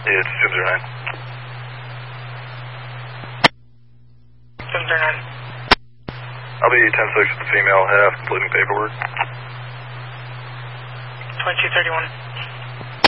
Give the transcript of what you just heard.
Yeah, it's 209. 709. I'll be 10-6 with the female half, completing paperwork. 2231.